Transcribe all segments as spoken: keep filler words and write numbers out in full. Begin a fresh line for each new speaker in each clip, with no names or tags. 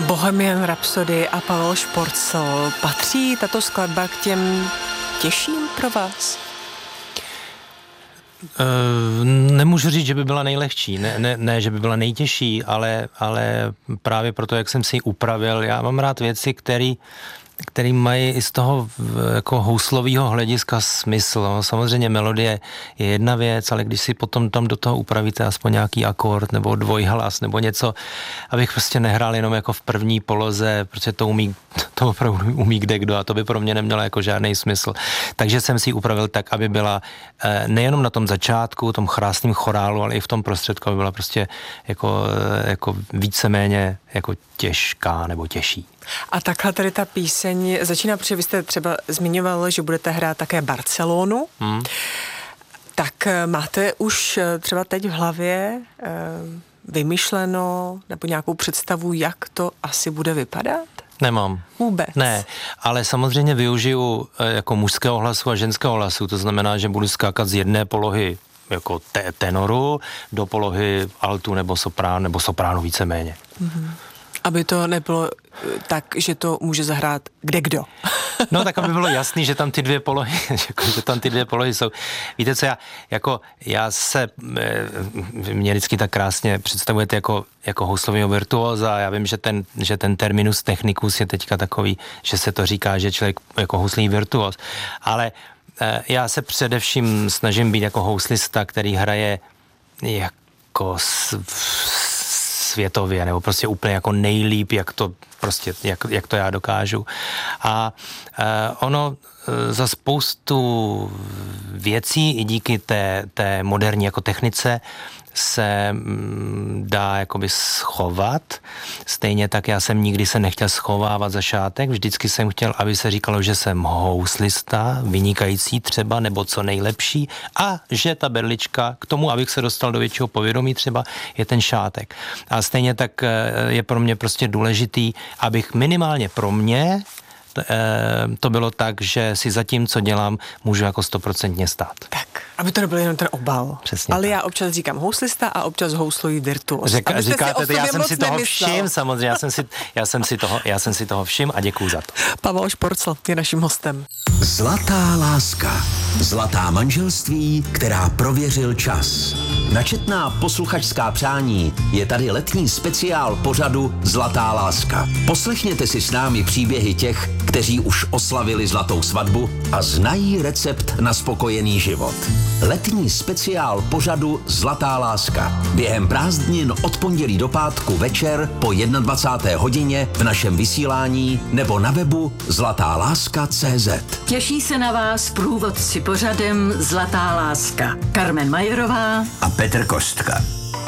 Bohemian Rhapsody a Pavel Šporcl. Patří tato skladba k těm těžším pro vás?
Uh, nemůžu říct, že by byla nejlehčí, ne, ne, ne že by byla nejtěžší, ale, ale právě proto, jak jsem si ji upravil, já mám rád věci, které který mají i z toho jako houslového hlediska smysl. No, samozřejmě melodie je jedna věc, ale když si potom tam do toho upravíte aspoň nějaký akord nebo dvojhlas nebo něco, abych prostě nehrál jenom jako v první poloze, protože to umí, to opravdu umí kdekdo a to by pro mě nemělo jako žádný smysl. Takže jsem si ji upravil tak, aby byla nejenom na tom začátku, tom krásném chorálu, ale i v tom prostředku, aby byla prostě jako, jako víceméně jako těžká nebo těžší.
A takhle tady ta píseň začíná, protože vy jste třeba zmiňoval, že budete hrát také Barcelonu. Hmm. Tak máte už třeba teď v hlavě e, vymyšleno nebo nějakou představu, jak to asi bude vypadat?
Nemám.
Vůbec?
Ne, ale samozřejmě využiju jako mužského hlasu a ženského hlasu, to znamená, že budu skákat z jedné polohy jako te- tenoru do polohy altu nebo sopránu, nebo sopránu víceméně. Mm-hmm.
Aby to nebylo tak, že to může zahrát kdekdo.
No tak, aby bylo jasný, že tam ty dvě polohy, že tam ty dvě polohy jsou. Víte co, já, jako, já se, mě vždycky tak krásně představujete jako, jako houslovýho virtuóza. Já vím, že ten, že ten terminus technicus je teďka takový, že se to říká, že člověk jako houslí virtuóz. Ale já se především snažím být jako houslista, který hraje jako s, světově, nebo prostě úplně jako nejlíp, jak to prostě, jak, jak to já dokážu. A uh, ono uh, za spoustu věcí i díky té, té moderní jako technice se mm, dá jakoby schovat. Stejně tak já jsem nikdy se nechtěl schovávat za šátek, vždycky jsem chtěl, aby se říkalo, že jsem houslista, vynikající třeba, nebo co nejlepší, a že ta berlička k tomu, abych se dostal do většího povědomí třeba, je ten šátek. A stejně tak je pro mě prostě důležitý, abych minimálně pro mě to bylo tak, že si za tím, co dělám, můžu jako stoprocentně stát.
Tak, aby to nebyl jenom ten obal.
Přesně.
Ale
tak.
Já občas říkám houslista a občas houslují virtuos.
Řeka, říkáte to, já jsem si toho všim, samozřejmě, já jsem si, já jsem si toho, já jsem si toho všim a děkuju za to.
Pavel Šporcl je naším hostem.
Zlatá láska. Zlatá manželství, která prověřil čas. Na četná posluchačská přání je tady letní speciál pořadu Zlatá láska. Poslechněte si s námi příběhy těch, kteří už oslavili zlatou svatbu a znají recept na spokojený život. Letní speciál pořadu Zlatá láska. Během prázdnin od pondělí do pátku večer po dvacáté jedné hodině v našem vysílání nebo na webu zlatá láska tečka cé zet.
Těší se na vás průvodci pořadem Zlatá láska. Carmen Majerová
a Petr Kostka.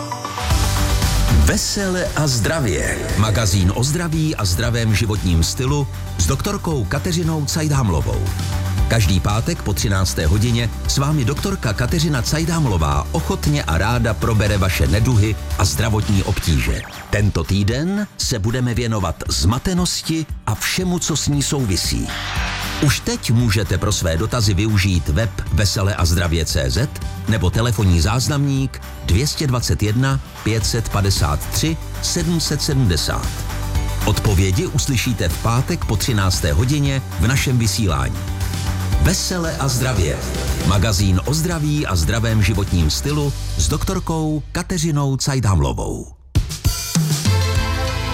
Vesele a zdravě. Magazín o zdraví a zdravém životním stylu s doktorkou Kateřinou Cajdhamlovou. Každý pátek po třinácté hodině s vámi doktorka Kateřina Cajdhamlová ochotně a ráda probere vaše neduhy a zdravotní obtíže. Tento týden se budeme věnovat zmatenosti a všemu, co s ní souvisí. Už teď můžete pro své dotazy využít web vesele a zdravě tečka cé zet nebo telefonní záznamník dvě stě dvacet jedna pět set padesát tři sedm set sedmdesát. Odpovědi uslyšíte v pátek po třinácté hodině v našem vysílání. Vesele a zdravě. Magazín o zdraví a zdravém životním stylu s doktorkou Kateřinou Cajdhamlovou.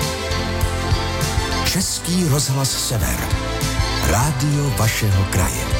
Český rozhlas Sever. Rádio vašeho kraje.